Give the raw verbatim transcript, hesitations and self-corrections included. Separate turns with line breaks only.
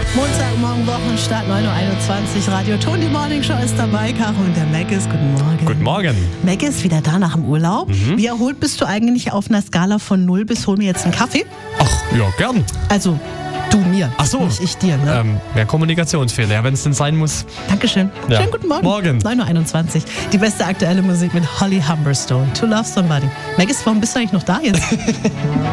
Montagmorgen, Wochenstart, neun Uhr einundzwanzig. Radio Toni Morning Show ist dabei. Caro und der Mac ist. Guten Morgen.
Guten Morgen.
Mac ist wieder da nach dem Urlaub. Mhm. Wie erholt bist du eigentlich auf einer Skala von null bis hol mir jetzt einen Kaffee?
Ach, ja, gern.
Also, du mir.
Ach so.
Nicht ich dir, ne?
Ähm, ja, Kommunikationsfehler, ja, wenn es denn sein muss.
Dankeschön.
Ja.
Schönen guten Morgen.
Morgen.
neun Uhr einundzwanzig. Die beste aktuelle Musik mit Holly Humberstone. To Love Somebody. Mac ist, warum bist du eigentlich noch da jetzt?